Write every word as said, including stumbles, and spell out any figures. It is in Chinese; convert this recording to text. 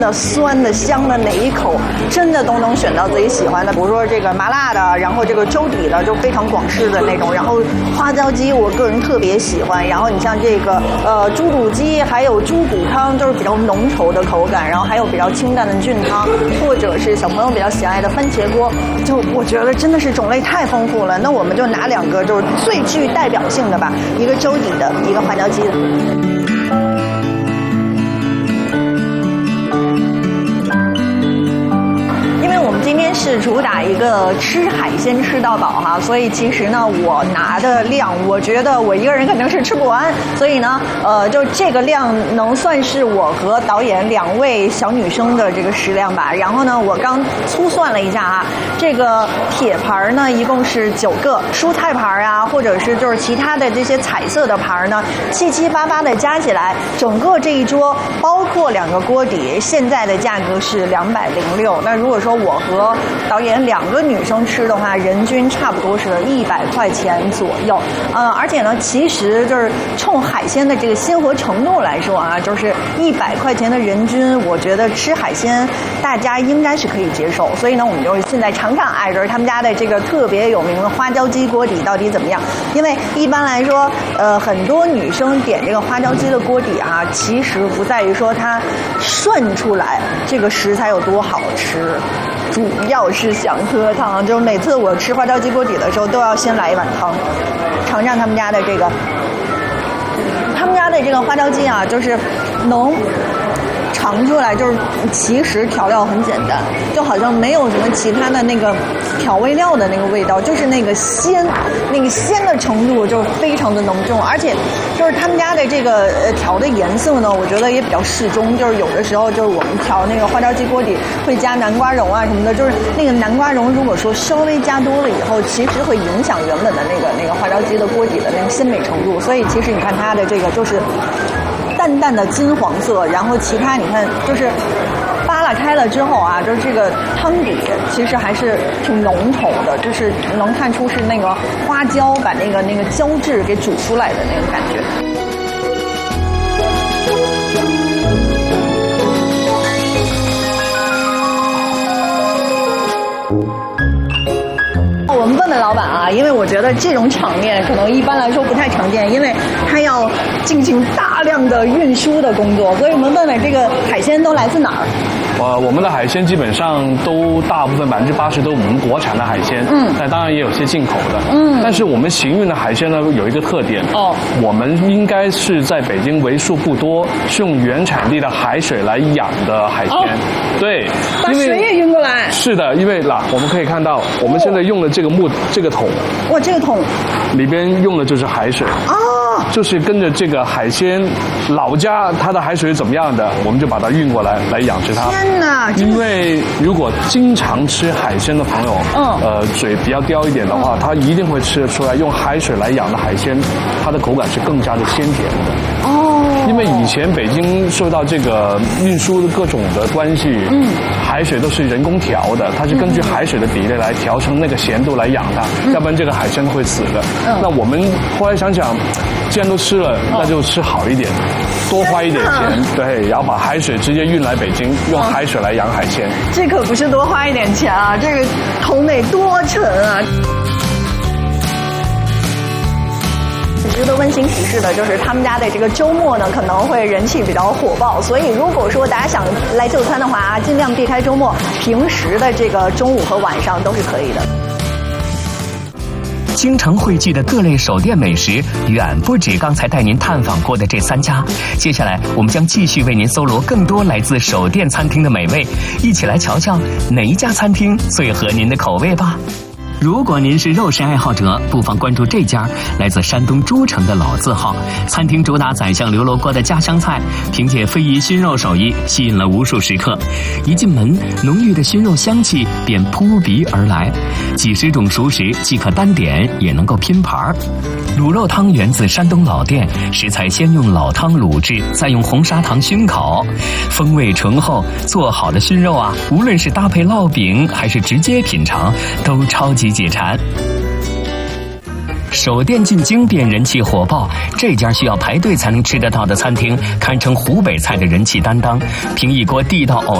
的酸的香的哪一口真的都能选到自己喜欢的，比如说这个麻辣的，然后这个粥底的就非常广式的那种，然后花椒鸡我个人特别喜欢，然后你像这个呃猪肚鸡还有猪骨汤都是比较浓稠的口感，然后还有比较清淡的菌汤，或者是小朋友比较喜爱的番茄锅，就我觉得真的是种类太丰富了。那我们就拿两个就是最具代表性的吧，一个粥底的，一个花椒鸡的。今天是主打一个吃海鲜吃到饱哈，所以其实呢，我拿的量，我觉得我一个人肯定是吃不完，所以呢，呃，就这个量能算是我和导演两位小女生的这个食量吧。然后呢，我刚粗算了一下啊，这个铁盘呢一共是九个，蔬菜盘啊，或者是就是其他的这些彩色的盘呢，七七八八的加起来，整个这一桌包括两个锅底，现在的价格是两百零六。那如果说我和导演两个女生吃的话，人均差不多是一百块钱左右。呃，而且呢，其实就是冲海鲜的这个鲜活程度来说啊，就是一百块钱的人均，我觉得吃海鲜大家应该是可以接受。所以呢，我们就现在尝尝哎，就是他们家的这个特别有名的花椒鸡锅底到底怎么样？因为一般来说，呃，很多女生点这个花椒鸡的锅底啊，其实不在于说它涮出来这个食材有多好吃。主要是想喝汤，就是每次我吃花椒鸡锅底的时候，都要先来一碗汤，尝尝他们家的这个，他们家的这个花椒鸡啊，就是能尝出来，就是其实调料很简单，就好像没有什么其他的那个调味料的那个味道，就是那个鲜，那个鲜的程度就非常的浓重，而且就是他们家的这个呃调的颜色呢，我觉得也比较适中，就是有的时候就是我们调那个花椒鸡锅底会加南瓜蓉啊什么的，就是那个南瓜蓉如果说稍微加多了以后，其实会影响原本的那个那个花椒鸡的锅底的那个鲜美程度，所以其实你看它的这个就是淡淡的金黄色，然后其他你看就是扒拉开了之后啊，就是这个汤底其实还是挺浓稠的，就是能看出是那个花椒把那个那个胶质给煮出来的那个感觉。我们问问老板啊，因为我觉得这种场面可能一般来说不太常见，因为他要进行大量的运输的工作，所以我们问问这个海鲜都来自哪儿？ 呃，我们的海鲜基本上都大部分百分之八十都是我们国产的海鲜，嗯，但当然也有些进口的，嗯，但是我们行运的海鲜呢有一个特点，哦，我们应该是在北京为数不多是用原产地的海水来养的海鲜，哦、对， 把水也运过来， 是的，因为啦，我们可以看到我们现在用的这个木这个桶， 哇，这个桶里边用的就是海水，哦，就是跟着这个海鲜老家它的海水怎么样的，我们就把它运过来来养殖它。 天哪！ 因为如果经常吃海鲜的朋友，嗯，呃，嘴比较刁一点的话，嗯、他一定会吃得出来，用海水来养的海鲜，它的口感是更加的鲜甜的。哦。因为以前北京受到这个运输的各种的关系，嗯，海水都是人工调的，它是根据海水的比例来调成那个咸度来养它，嗯、要不然这个海鲜会死的。嗯。那我们后来想想，既然都吃了，那就吃好一点，多花一点钱，对，然后把海水直接运来北京，用海水来养海鲜。 这可不是多花一点钱啊，这个桶得多沉啊！值得温馨提示的就是，他们家的这个周末呢可能会人气比较火爆，所以如果说大家想来就餐的话，尽量避开周末，平时的这个中午和晚上都是可以的。 京城汇聚的各类手电美食，远不止刚才带您探访过的这三家。接下来，我们将继续为您搜罗更多来自手电餐厅的美味，一起来瞧瞧哪一家餐厅最合您的口味吧。如果您是肉食爱好者，不妨关注这家来自山东诸城的老字号餐厅，主打宰相刘罗锅的家乡菜，凭借非遗熏肉手艺吸引了无数食客。一进门，浓郁的熏肉香气便扑鼻而来，几十种熟食既可单点，也能够拼盘。卤肉汤源自山东老店，食材先用老汤卤制，再用红砂糖熏烤，风味醇厚。做好的熏肉啊，无论是搭配烙饼还是直接品尝，都超级解馋。 首店进京便人气火爆，这家需要排队才能吃得到的餐厅，堪称湖北菜的人气担当。凭一锅地道藕